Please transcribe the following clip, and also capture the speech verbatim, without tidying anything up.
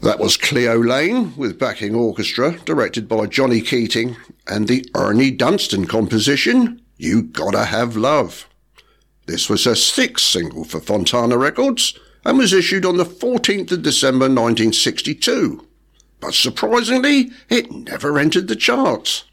That was Cleo Lane with backing orchestra, directed by Johnny Keating, and the Ernie Dunstan composition, You Gotta Have Love. This was her sixth single for Fontana Records and was issued on the fourteenth of December nineteen sixty-two. But surprisingly, it never entered the charts.